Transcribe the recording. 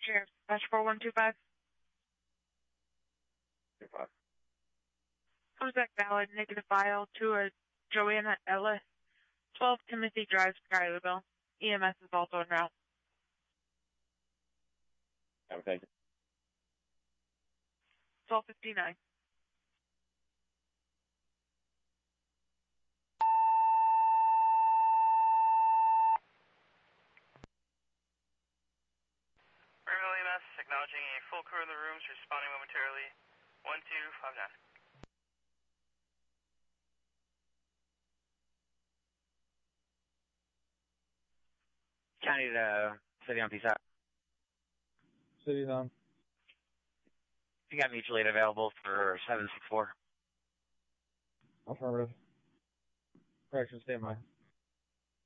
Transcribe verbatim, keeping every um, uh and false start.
Sheriff, Dispatch four one two five. Two five. Prozac valid, negative file to a Joanna Ellis, twelve Timothy Drive, Schuylerville. E M S is also en route. Okay, thank you. twelve fifty-nine. Maryville E M S acknowledging a full crew in the rooms, responding momentarily. one two five nine. County to City on Peace out. City's on. You got mutual aid available for seven six four. Affirmative. Correction, stand by.